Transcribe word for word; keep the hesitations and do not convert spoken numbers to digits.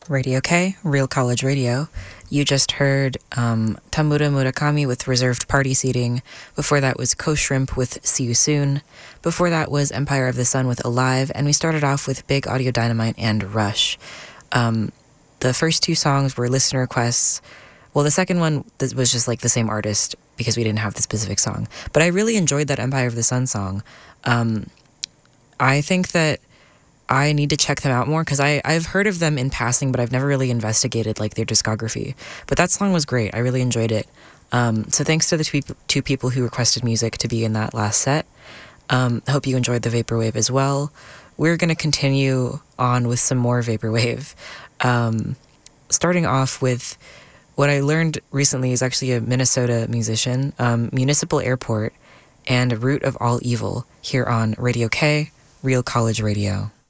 Radio K, Real College Radio. You just heard um, Tamura Murakami with Reserved Party Seating. Before that was Ko Shrimp with See You Soon. Before that was Empire of the Sun with Alive. And we started off with Big Audio Dynamite and Rush. Um, the first two songs were listener requests. Well, the second one was just like the same artist because we didn't have the specific song. But I really enjoyed that Empire of the Sun song. Um, I think that I need to check them out more because I've heard of them in passing, but I've never really investigated like their discography. But that song was great. I really enjoyed it. Um, so thanks to the two, two people who requested music to be in that last set. Um, hope you enjoyed the Vaporwave as well. We're going to continue on with some more Vaporwave. Um, starting off with what I learned recently is actually a Minnesota musician, um, Municipal Airport, and Root of All Evil here on Radio K, Real College Radio.